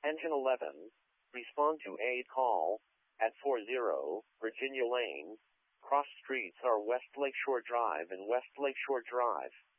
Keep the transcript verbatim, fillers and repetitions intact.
Engine eleven, respond to aid call at forty Virginia Lane. Cross streets are West Lakeshore Drive and West Lakeshore Drive.